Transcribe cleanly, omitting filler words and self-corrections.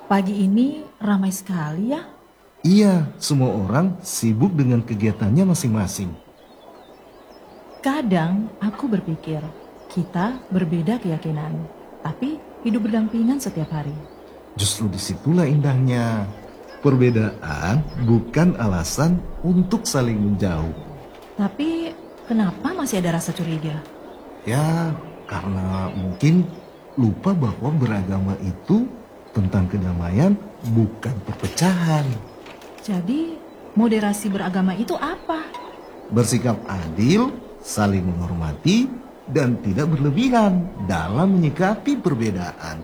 Pagi ini ramai sekali ya. Iya, semua orang sibuk dengan kegiatannya masing-masing. Kadang aku berpikir, kita berbeda keyakinan, tapi hidup berdampingan setiap hari. Justru disitulah indahnya. Perbedaan bukan alasan untuk saling menjauh. Tapi kenapa masih ada rasa curiga? Ya, karena mungkin lupa bahwa beragama itu tentang kedamaian, bukan perpecahan. Jadi, moderasi beragama itu apa? Bersikap adil, saling menghormati, dan tidak berlebihan dalam menyikapi perbedaan.